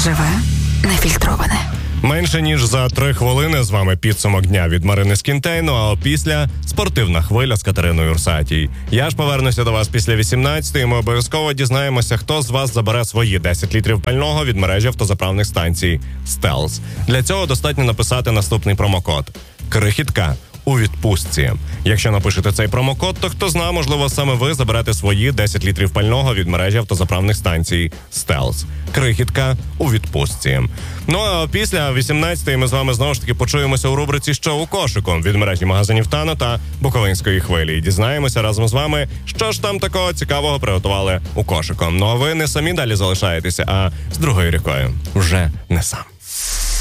Живе, нефільтроване. Менше ніж за 3 хвилини з вами підсумок дня від Марини Скінтейно, а опісля спортивна хвиля з Катериною Урсатій. Я ж повернуся до вас після 18-ї, ми обов'язково дізнаємося, хто з вас забере свої 10 літрів пального від мережі автозаправних станцій «Стелс». Для цього достатньо написати наступний промокод «Крихітка» у відпустці. Якщо напишете цей промокод, то хто знає, можливо, саме ви заберете свої 10 літрів пального від мережі автозаправних станцій «Стелс». Крихітка у відпустці. Ну а після 18-ї ми з вами знову ж таки почуємося у рубриці «Що у кошику» від мережі магазинів «Тано» та Буковинської хвилі. І дізнаємося разом з вами, що ж там такого цікавого приготували у кошику. Ну а ви не самі далі залишаєтеся, а з другою рікою. Вже не сам.